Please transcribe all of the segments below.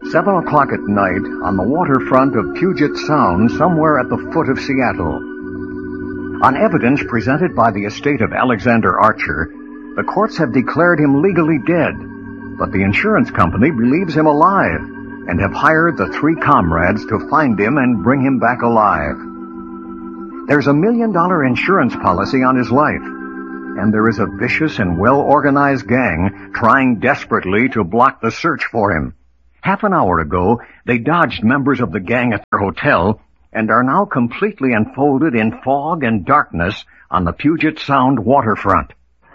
7 o'clock at night on the waterfront of Puget Sound, somewhere at the foot of Seattle. On evidence presented by the estate of Alexander Archer, the courts have declared him legally dead, but the insurance company believes him alive and have hired the 3 comrades to find him and bring him back alive. There's a $1 million insurance policy on his life, and there is a vicious and well-organized gang trying desperately to block the search for him. Half an hour ago, they dodged members of the gang at their hotel and are now completely enfolded in fog and darkness on the Puget Sound waterfront.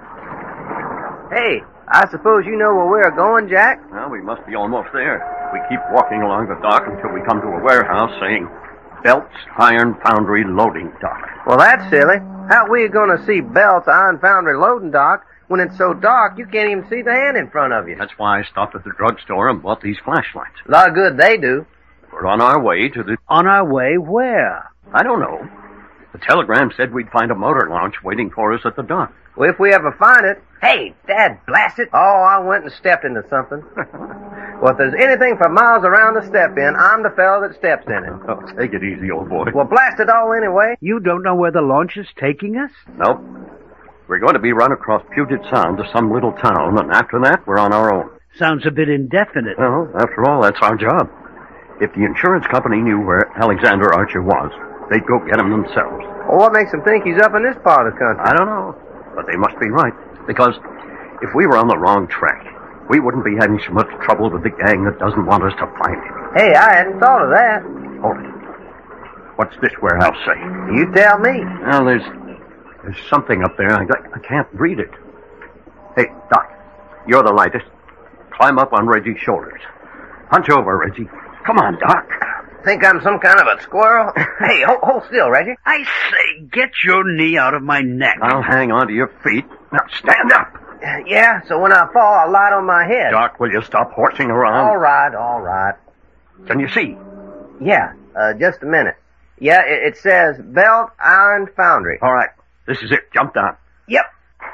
Hey, I suppose you know where we're going, Jack? Well, we must be almost there. We keep walking along the dock until we come to a warehouse saying, Belts Iron Foundry Loading Dock. Well, that's silly. How are we going to see Belts Iron Foundry Loading Dock when it's so dark you can't even see the hand in front of you? That's why I stopped at the drugstore and bought these flashlights. A lot of good they do. We're on our way to the... On our way where? I don't know. The telegram said we'd find a motor launch waiting for us at the dock. Well, if we ever find it... Hey, Dad, blast it. Oh, I went and stepped into something. Well, if there's anything for miles around to step in, I'm the fellow that steps in it. Oh, take it easy, old boy. Well, blast it all anyway. You don't know where the launch is taking us? Nope. We're going to be run across Puget Sound to some little town, and after that, we're on our own. Sounds a bit indefinite. Well, after all, that's our job. If the insurance company knew where Alexander Archer was, they'd go get him themselves. Well, what makes them think he's up in this part of the country? I don't know, but they must be right. Because if we were on the wrong track, we wouldn't be having so much trouble with the gang that doesn't want us to find him. Hey, I hadn't thought of that. Hold it. What's this warehouse say? You tell me. Well, there's something up there. I can't read it. Hey, Doc, you're the lightest. Climb up on Reggie's shoulders. Hunch over, Reggie. Come on, Doc. Think I'm some kind of a squirrel? Hey, hold still, Reggie. I say, get your knee out of my neck. I'll hang on to your feet. Now, stand up. Yeah, so when I fall, I'll light on my head. Doc, will you stop horsing around? All right. Can you see? Yeah, just a minute. Yeah, it says Belt Iron Foundry. All right, this is it. Jump down. Yep.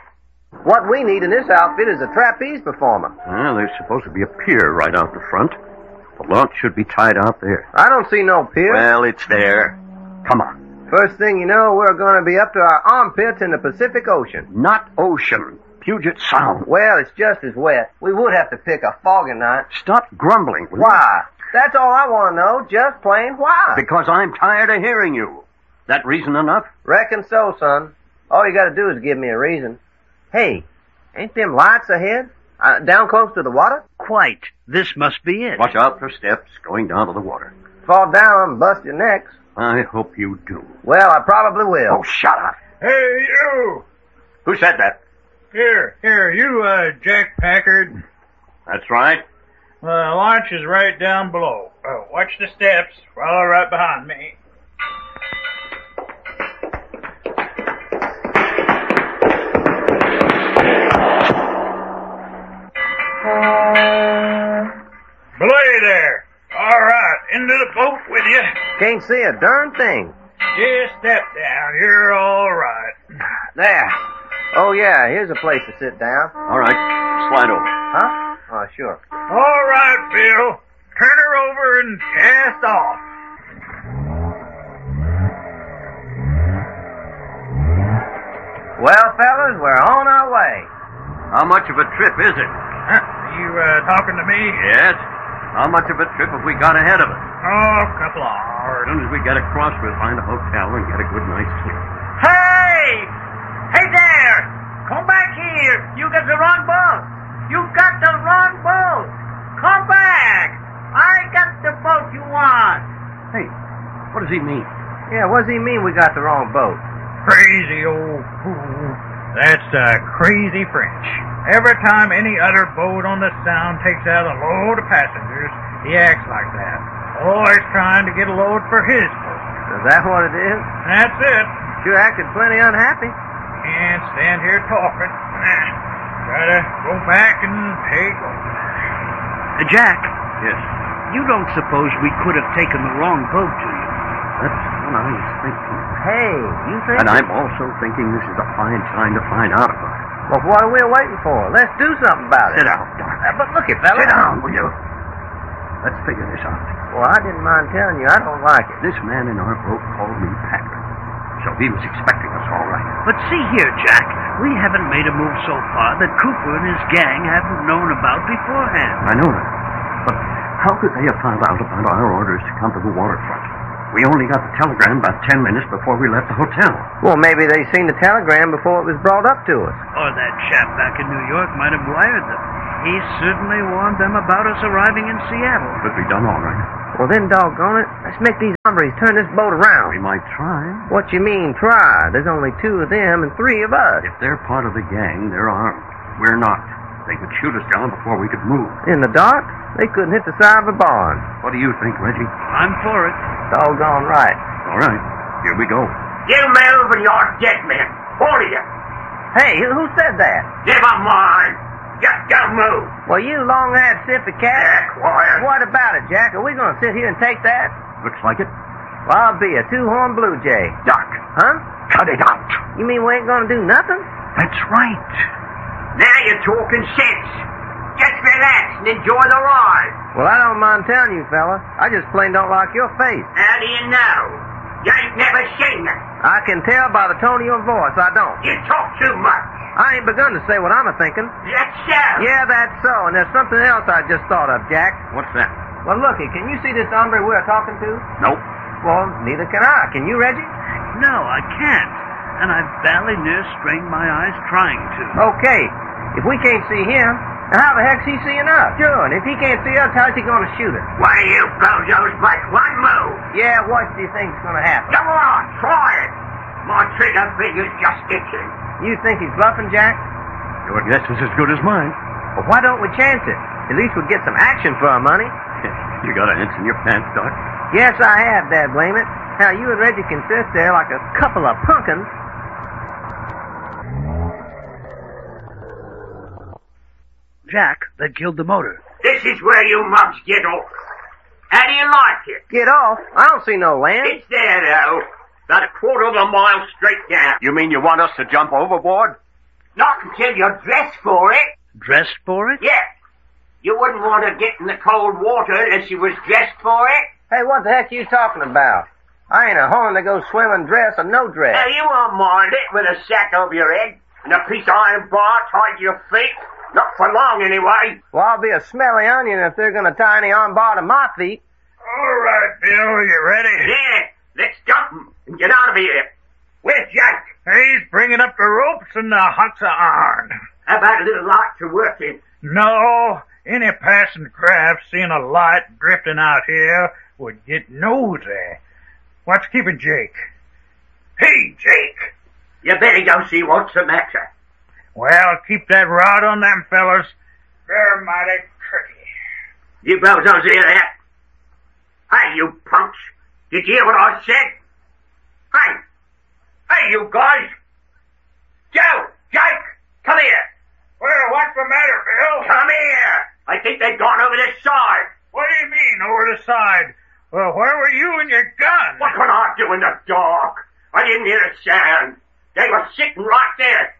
What we need in this outfit is a trapeze performer. Well, there's supposed to be a pier right out the front. The launch should be tied out there. I don't see no pier. Well, it's there. Come on. First thing you know, we're going to be up to our armpits in the Pacific Ocean. Not ocean. Puget Sound. Well, it's just as wet. We would have to pick a foggy night. Stop grumbling. Why? That's all I want to know. Just plain why. Because I'm tired of hearing you. That reason enough? Reckon so, son. All you got to do is give me a reason. Hey, ain't them lights ahead? Down close to the water? Quite. This must be it. Watch out for steps going down to the water. Fall down and bust your necks. I hope you do. Well, I probably will. Oh, shut up. Hey, you! Who said that? Here, you, Jack Packard. That's right. The launch is right down below. Watch the steps. Follow right behind me. Belay there. All right, into the boat with you. Can't see a darn thing. Just step down. You're all right. There. Oh, yeah, here's a place to sit down. All right, slide over. Huh? Oh, sure. All right, Bill. Turn her over and cast off. Well, fellas, we're on our way. How much of a trip is it? Huh? You, talking to me? Yes. How much of a trip have we got ahead of us? Oh, a couple of hours. As soon as we get across, we'll find a hotel and get a good night's sleep. Hey! Hey there! Come back here! You got the wrong boat! You got the wrong boat! Come back! I got the boat you want! Hey, what does he mean? Yeah, what does he mean we got the wrong boat? Crazy old fool. That's crazy French. Every time any other boat on the Sound takes out a load of passengers, he acts like that. Always trying to get a load for his boat. Is that what it is? That's it. Sure acted plenty unhappy. Can't stand here talking. Gotta go back and take over. Jack. Yes. You don't suppose we could have taken the wrong boat, do you? That's what I was thinking. Hey, you think... And I'm also thinking this is a fine time to find out about it. Well, what are we waiting for? Let's do something about it. Sit down, Doc. But look it, fella. Sit down, will you? let's figure this out. Well, I didn't mind telling you I don't like it. This man in our boat called me Packer. So he was expecting us all right. But see here, Jack, we haven't made a move so far that Cooper and his gang haven't known about beforehand. I know that. But how could they have found out about our orders to come to the waterfront? We only got the telegram about 10 minutes before we left the hotel. Well, maybe they seen the telegram before it was brought up to us. Or that chap back in New York might have wired them. He certainly warned them about us arriving in Seattle. Could be done all right. Well, then, doggone it, let's make these hombres turn this boat around. We might try. What you mean, try? There's only 2 of them and 3 of us. If they're part of the gang, they're armed. We're not. They could shoot us down before we could move. In the dark, they couldn't hit the side of a barn. What do you think, Reggie? I'm for it. Doggone right. All right. Here we go. You move and you're dead men. All of you. Hey, who said that? Never mind. Just don't move. Well, you long-haired sippy cat. Yeah, quiet. What about it, Jack? Are we going to sit here and take that? Looks like it. Well, I'll be a 2-horn blue jay. Doc, Huh? cut it out. You mean we ain't going to do nothing? That's right. Now you're talking sense. Just relax and enjoy the ride. Well, I don't mind telling you, fella. I just plain don't like your face. How do you know? You ain't never seen it. I can tell by the tone of your voice I don't. You talk too much. I ain't begun to say what I'm a-thinking. That's so. Yeah, that's so. And there's something else I just thought of, Jack. What's that? Well, looky, can you see this hombre we're talking to? Nope. Well, neither can I. Can you, Reggie? No, I can't. And I've barely near strained my eyes trying to. Okay. If we can't see him, then how the heck's he seeing us? Sure, and if he can't see us, how's he going to shoot us? Why do you bozos make one move? Yeah, what do you think's going to happen? Come on, try it. My trigger finger's just itching. You think he's bluffing, Jack? Your guess is as good as mine. Well, why don't we chance it? At least we'd get some action for our money. You got ants in your pants, Doc? Yes, I have, Dad, blame it. Now, you and Reggie can sit there like a couple of pumpkins. Jack, they killed the motor. This is where you mugs get off. How do you like it? Get off? I don't see no land. It's there, though. About a quarter of a mile straight down. You mean you want us to jump overboard? Not until you're dressed for it. Dressed for it? Yeah. You wouldn't want to get in the cold water unless you was dressed for it. Hey, what the heck are you talking about? I ain't a horn that goes swimming dress or no dress. Now, you won't mind it with a sack over your head and a piece of iron bar tied to your feet. Not for long, anyway. Well, I'll be a smelly onion if they're going to tie any arm bar to my feet. All right, Bill, you ready? Yeah, let's jump 'em and get out of here. Where's Jake? He's bringing up the ropes and the hunks of iron. How about a little light to work in? No, any passing craft seeing a light drifting out here would get nosy. What's keeping Jake? Hey, Jake! You better go see what's the matter. Well, keep that rod on them fellas. They're mighty tricky. You bozos hear that? Hey, you punks. Did you hear what I said? Hey, you guys. Joe, Jake, come here. Well, what's the matter, Bill? Come here. I think they've gone over this side. What do you mean, over the side? Well, where were you and your gun? What can I do in the dark? I didn't hear a sound. They were sitting right there.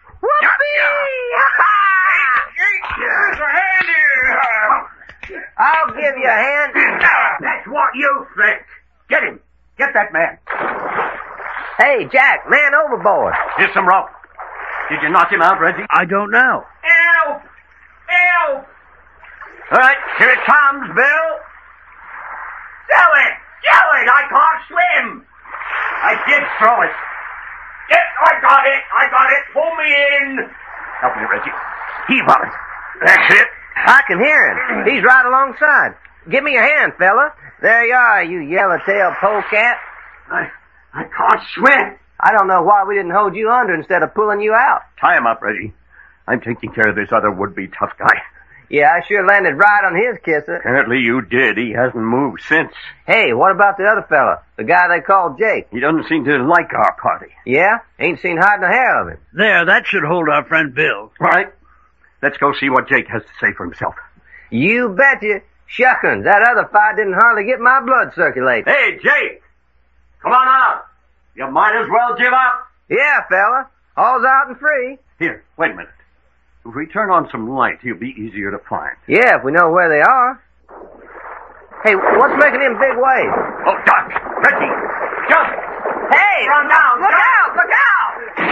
Jake, there's a hand here. I'll give you a hand. That's what you think. Get him. Get that man. Hey, Jack, man overboard. Here's some rope. Did you knock him out, Reggie? I don't know. Help! Help! All right, here it comes, Bill. Do it! I can't swim! I did throw it. Yes, I got it! Pull me in! Help me, Reggie. Heave on it. That's it. I can hear him. He's right alongside. Give me your hand, fella. There you are, you yellow-tailed polecat. I can't swim. I don't know why we didn't hold you under instead of pulling you out. Tie him up, Reggie. I'm taking care of this other would-be tough guy. Yeah, I sure landed right on his kisser. Apparently you did. He hasn't moved since. Hey, what about the other fella? The guy they called Jake. He doesn't seem to like our party. Yeah? Ain't seen hide nor hair of him. There, that should hold our friend Bill. All right. Let's go see what Jake has to say for himself. You betcha. Shuckins, that other fight didn't hardly get my blood circulating. Hey, Jake! Come on out. You might as well give up. Yeah, fella. All's out and free. Here, wait a minute. If we turn on some light, he'll be easier to find. Yeah, if we know where they are. Hey, what's making them big waves? Oh, Doc! Reggie! Jump! Hey! Run down! Look out! Look out!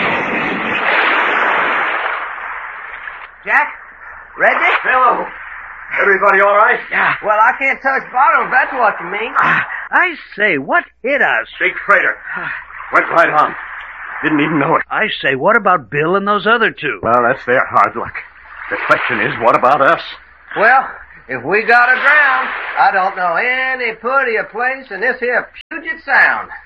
Jack? Reggie? Hello! Everybody all right? Yeah. Well, I can't touch bottom if that's what you mean. I say, what hit us? Big freighter. Went right on. Didn't even know it. I say, what about Bill and those other two? Well, that's their hard luck. The question is, what about us? Well, if we got to drown, I don't know any prettier place than this here Puget Sound.